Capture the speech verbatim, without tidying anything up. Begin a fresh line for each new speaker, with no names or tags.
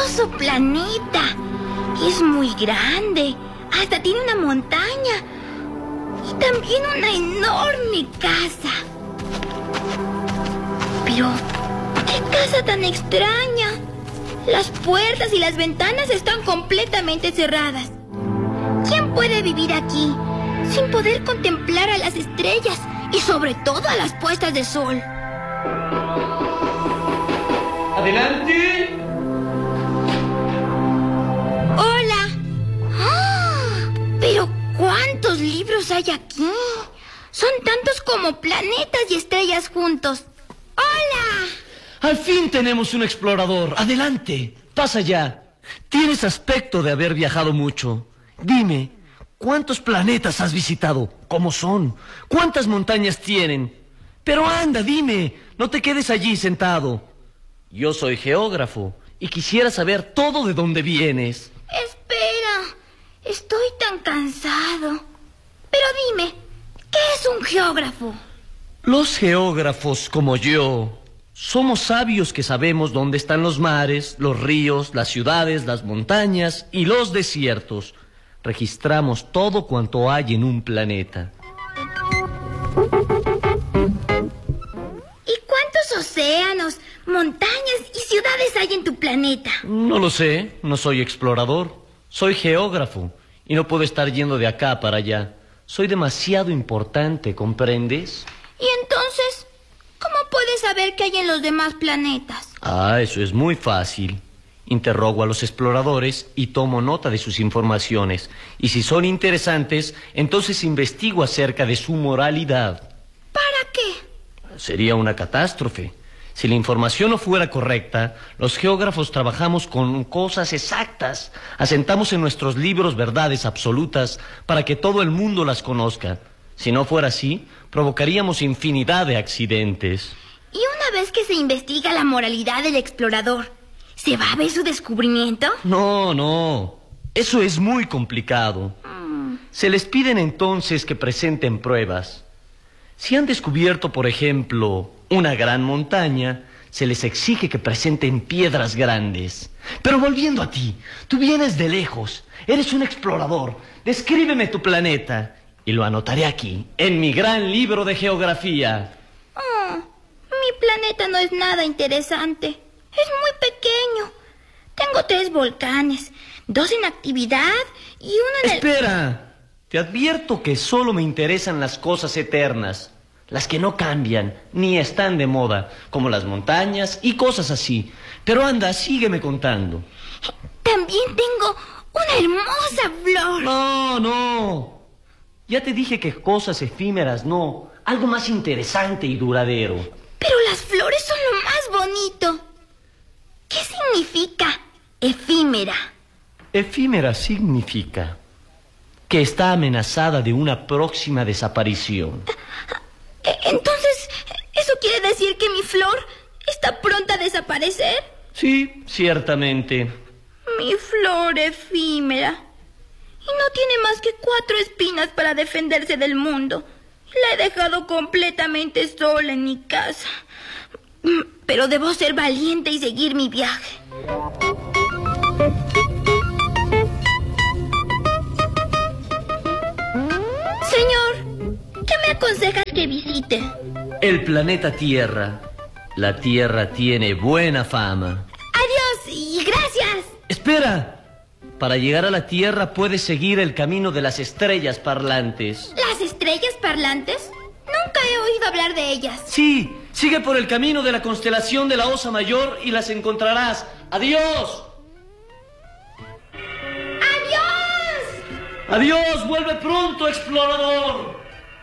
hermoso planeta. Es muy grande. Hasta tiene una montaña. Y también una enorme casa. Pero, ¿qué casa tan extraña? Las puertas y las ventanas están completamente cerradas. ¿Quién puede vivir aquí sin poder contemplar a las estrellas y sobre todo a las puestas de sol?
¡Adelante!
¡Hola! ¡Ah! ¡Pero cuántos libros hay aquí! Son tantos como planetas y estrellas juntos. ¡Hola!
Al fin tenemos un explorador. Adelante, pasa ya. Tienes aspecto de haber viajado mucho. Dime, ¿cuántos planetas has visitado? ¿Cómo son? ¿Cuántas montañas tienen? Pero anda, dime, no te quedes allí sentado. Yo soy geógrafo y quisiera saber todo de dónde vienes.
Espera, estoy tan cansado. Pero dime, ¿qué es un geógrafo?
Los geógrafos como yo somos sabios que sabemos dónde están los mares, los ríos, las ciudades, las montañas y los desiertos. Registramos todo cuanto hay en un planeta.
¿Y cuántos océanos, montañas y ciudades hay en tu planeta?
No lo sé, no soy explorador. Soy geógrafo y no puedo estar yendo de acá para allá. Soy demasiado importante, ¿comprendes?
¿Y entonces cómo puedes saber qué hay en los demás planetas?
Ah, eso es muy fácil. Interrogo a los exploradores y tomo nota de sus informaciones. Y si son interesantes, entonces investigo acerca de su moralidad.
¿Para qué?
Sería una catástrofe. Si la información no fuera correcta, los geógrafos trabajamos con cosas exactas. Asentamos en nuestros libros verdades absolutas para que todo el mundo las conozca. Si no fuera así, provocaríamos infinidad de accidentes.
Y una vez que se investiga la moralidad del explorador, ¿se va a ver su descubrimiento?
No, no. Eso es muy complicado.
Mm.
Se les piden entonces que presenten pruebas. Si han descubierto, por ejemplo, una gran montaña, se les exige que presenten piedras grandes. Pero volviendo a ti, tú vienes de lejos, eres un explorador. Descríbeme tu planeta y lo anotaré aquí, en mi gran libro de geografía.
Oh, mi planeta no es nada interesante. Es muy pequeño. Tengo tres volcanes, dos en actividad y uno en el...
Espera. Te advierto que solo me interesan las cosas eternas, las que no cambian ni están de moda, como las montañas y cosas así. Pero anda, sígueme contando.
También tengo una hermosa flor.
No, no. Ya te dije que cosas efímeras no, algo más interesante y duradero.
Pero las flores son lo más bonito. ¿Qué significa efímera?
Efímera significa que está amenazada de una próxima desaparición.
Entonces, ¿eso quiere decir que mi flor está pronta a desaparecer?
Sí, ciertamente.
Mi flor efímera. Y no tiene más que cuatro espinas para defenderse del mundo. La he dejado completamente sola en mi casa. Pero debo ser valiente y seguir mi viaje. Señor, ¿qué me aconsejas que visite?
El planeta Tierra. La Tierra tiene buena fama.
Adiós y gracias.
¡Espera! Para llegar a la Tierra puedes seguir el camino de las estrellas parlantes.
¿Las estrellas parlantes? Nunca he oído hablar de ellas.
Sí, sigue por el camino de la constelación de la Osa Mayor y las encontrarás. ¡Adiós!
¡Adiós!
¡Adiós! ¡Vuelve pronto, explorador!